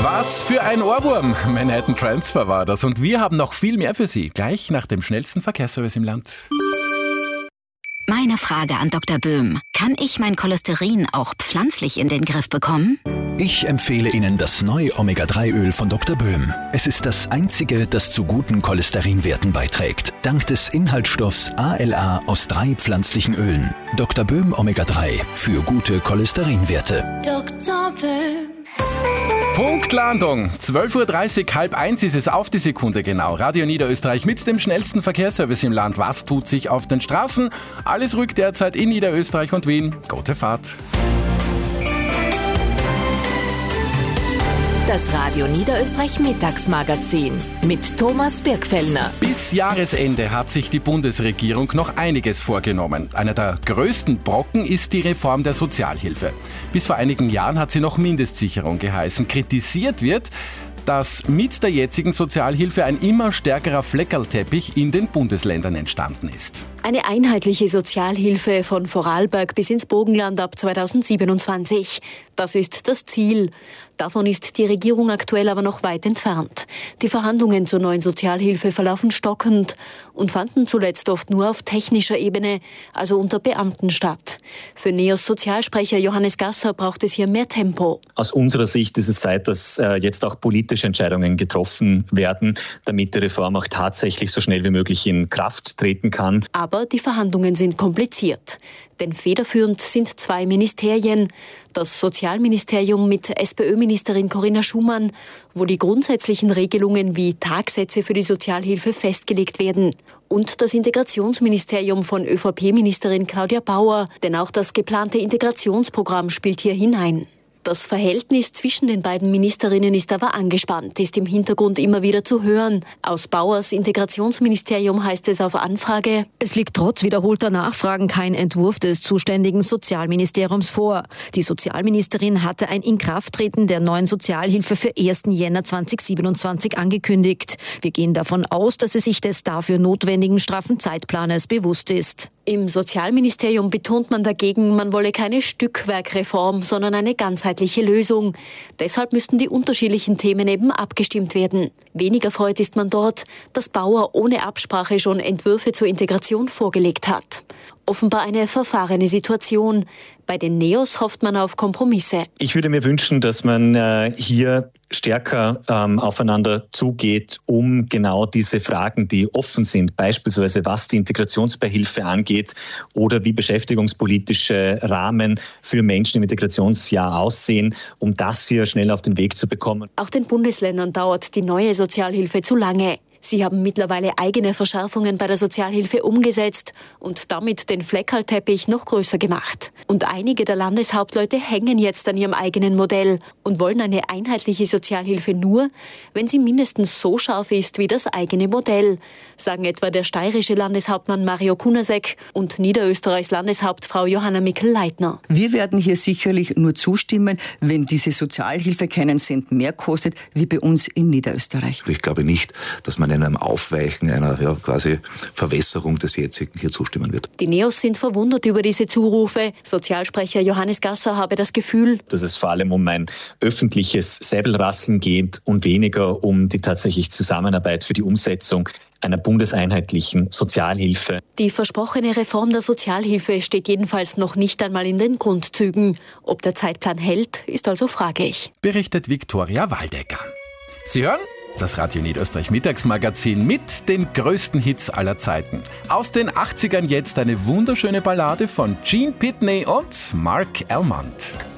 Was für ein Ohrwurm! Manhattan Transfer war das. Und wir haben noch viel mehr für Sie. Gleich nach dem schnellsten Verkehrsservice im Land. Meine Frage an Dr. Böhm. Kann ich mein Cholesterin auch pflanzlich in den Griff bekommen? Ich empfehle Ihnen das neue Omega-3-Öl von Dr. Böhm. Es ist das einzige, das zu guten Cholesterinwerten beiträgt. Dank des Inhaltsstoffs ALA aus 3 pflanzlichen Ölen. Dr. Böhm Omega-3 für gute Cholesterinwerte. Dr. Böhm. Punktlandung. 12.30 Uhr, 12:30 ist es auf die Sekunde genau. Radio Niederösterreich mit dem schnellsten Verkehrsservice im Land. Was tut sich auf den Straßen? Alles ruhig derzeit in Niederösterreich und Wien. Gute Fahrt. Das Radio Niederösterreich Mittagsmagazin mit Thomas Birkfellner. Bis Jahresende hat sich die Bundesregierung noch einiges vorgenommen. Einer der größten Brocken ist die Reform der Sozialhilfe. Bis vor einigen Jahren hat sie noch Mindestsicherung geheißen. Kritisiert wird, dass mit der jetzigen Sozialhilfe ein immer stärkerer Fleckerlteppich in den Bundesländern entstanden ist. Eine einheitliche Sozialhilfe von Vorarlberg bis ins Burgenland ab 2027. Das ist das Ziel. Davon ist die Regierung aktuell aber noch weit entfernt. Die Verhandlungen zur neuen Sozialhilfe verlaufen stockend und fanden zuletzt oft nur auf technischer Ebene, also unter Beamten statt. Für NEOS Sozialsprecher Johannes Gasser braucht es hier mehr Tempo. Aus unserer Sicht ist es Zeit, dass jetzt auch politische Entscheidungen getroffen werden, damit die Reform auch tatsächlich so schnell wie möglich in Kraft treten kann. Aber die Verhandlungen sind kompliziert. Denn federführend sind 2 Ministerien. Das Sozialministerium mit SPÖ-Ministerin Corinna Schumann, wo die grundsätzlichen Regelungen wie Tagsätze für die Sozialhilfe festgelegt werden. Und das Integrationsministerium von ÖVP-Ministerin Claudia Bauer. Denn auch das geplante Integrationsprogramm spielt hier hinein. Das Verhältnis zwischen den beiden Ministerinnen ist aber angespannt, ist im Hintergrund immer wieder zu hören. Aus Bauers Integrationsministerium heißt es auf Anfrage: Es liegt trotz wiederholter Nachfragen kein Entwurf des zuständigen Sozialministeriums vor. Die Sozialministerin hatte ein Inkrafttreten der neuen Sozialhilfe für 1. Jänner 2027 angekündigt. Wir gehen davon aus, dass sie sich des dafür notwendigen straffen Zeitplanes bewusst ist. Im Sozialministerium betont man dagegen, man wolle keine Stückwerkreform, sondern eine ganzheitliche Lösung. Deshalb müssten die unterschiedlichen Themen eben abgestimmt werden. Weniger erfreut ist man dort, dass Bauer ohne Absprache schon Entwürfe zur Integration vorgelegt hat. Offenbar eine verfahrene Situation. Bei den NEOS hofft man auf Kompromisse. Ich würde mir wünschen, dass man hier stärker aufeinander zugeht, um genau diese Fragen, die offen sind, beispielsweise was die Integrationsbeihilfe angeht oder wie beschäftigungspolitische Rahmen für Menschen im Integrationsjahr aussehen, um das hier schnell auf den Weg zu bekommen. Auch den Bundesländern dauert die neue Sozialhilfe zu lange. Sie haben mittlerweile eigene Verschärfungen bei der Sozialhilfe umgesetzt und damit den Fleckerlteppich noch größer gemacht. Und einige der Landeshauptleute hängen jetzt an ihrem eigenen Modell und wollen eine einheitliche Sozialhilfe nur, wenn sie mindestens so scharf ist wie das eigene Modell, sagen etwa der steirische Landeshauptmann Mario Kunasek und Niederösterreichs Landeshauptfrau Johanna Mikl-Leitner. Wir werden hier sicherlich nur zustimmen, wenn diese Sozialhilfe keinen Cent mehr kostet, wie bei uns in Niederösterreich. Ich glaube nicht, dass man einem Aufweichen, einer quasi Verwässerung des jetzigen hier zustimmen wird. Die NEOS sind verwundert über diese Zurufe. Sozialsprecher Johannes Gasser habe das Gefühl, dass es vor allem um ein öffentliches Säbelrasseln geht und weniger um die tatsächliche Zusammenarbeit für die Umsetzung einer bundeseinheitlichen Sozialhilfe. Die versprochene Reform der Sozialhilfe steht jedenfalls noch nicht einmal in den Grundzügen. Ob der Zeitplan hält, ist also fraglich. Berichtet Viktoria Waldecker. Sie hören das Radio Niederösterreich Mittagsmagazin mit den größten Hits aller Zeiten. Aus den 80ern jetzt eine wunderschöne Ballade von Gene Pitney und Mark Almond.